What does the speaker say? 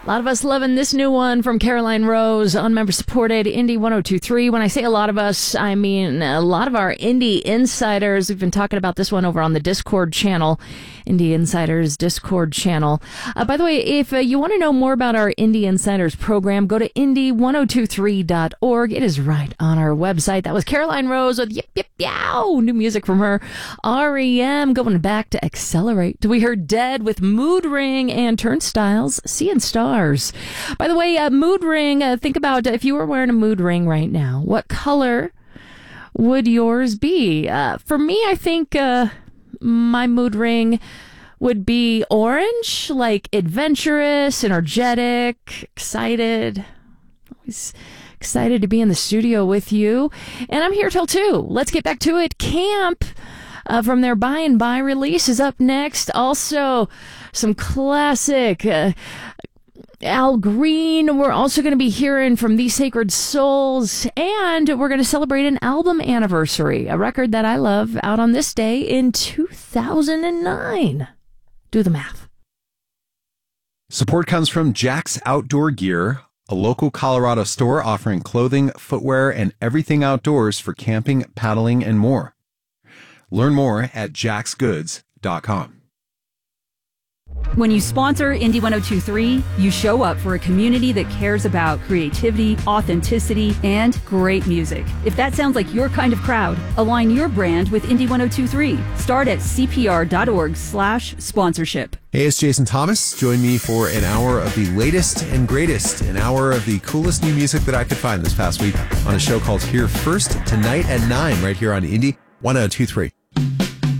A lot of us loving this new one from Caroline Rose on member-supported Indie 102.3. When I say a lot of us, I mean a lot of our Indie Insiders. We've been talking about this one over on the Discord channel, Indie Insiders Discord channel. By the way, if you want to know more about our Indie Insiders program, go to indie1023.org. It is right on our website. That was Caroline Rose with Yip Yip Yow. New music from her. REM going back to Accelerate. We heard Dead with Mood Ring and Turnstiles, Seeing Stars. By the way, mood ring, think about if you were wearing a mood ring right now, what color would yours be? For me, I think my mood ring would be orange, like adventurous, energetic, excited. Always excited to be in the studio with you. And I'm here till 2. Let's get back to it. Camp from their By and By release is up next. Also, some classic Al Green. We're also going to be hearing from These Sacred Souls, and we're going to celebrate an album anniversary, a record that I love, out on this day in 2009. Do the math. Support comes from Jack's Outdoor Gear, a local Colorado store offering clothing, footwear, and everything outdoors for camping, paddling, and more. Learn more at jacksgoods.com. When you sponsor Indie 102.3, you show up for a community that cares about creativity, authenticity, and great music. If that sounds like your kind of crowd, align your brand with Indie 102.3. Start at cpr.org/sponsorship. Hey, it's Jason Thomas. Join me for an hour of the latest and greatest, an hour of the coolest new music that I could find this past week on a show called Here First, tonight at 9, right here on Indie 102.3.